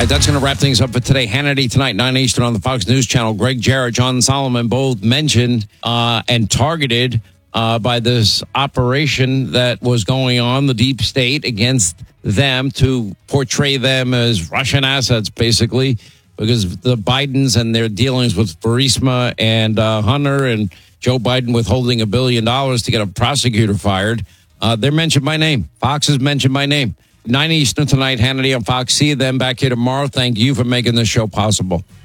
right, that's going to wrap things up for today. Hannity tonight, 9 Eastern on the Fox News Channel. Greg Jarrett, John Solomon, both mentioned and targeted by this operation that was going on, the deep state, against them to portray them as Russian assets, basically, because the Bidens and their dealings with Burisma and Hunter and Joe Biden withholding $1 billion to get a prosecutor fired. They're mentioned by name. Fox has mentioned by name. 9 Eastern tonight, Hannity on Fox. See you then back here tomorrow. Thank you for making this show possible.